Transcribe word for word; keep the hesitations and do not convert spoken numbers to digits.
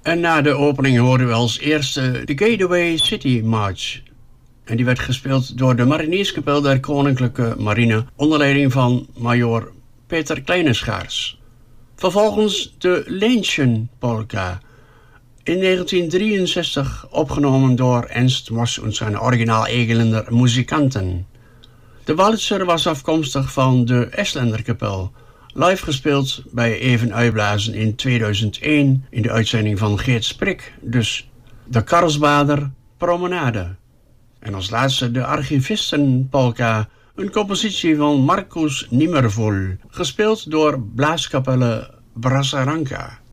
En na de opening hoorden we als eerste de Gateway City March. En die werd gespeeld door de Marinierskapel der Koninklijke Marine onder leiding van majoor Peter Kleineschaars. Vervolgens de Lenchen Polka. In negentien drieënzestig opgenomen door Ernst Moss en zijn originaal Egelender muzikanten. De walser was afkomstig van de Esländerkapel, live gespeeld bij Even Uitblazen in tweeduizend één in de uitzending van Geert Sprik, dus de Karlsbader Promenade. En als laatste de Archivistenpolka, een compositie van Markus Nimmervoll, gespeeld door Blaaskapelle Brasaranka.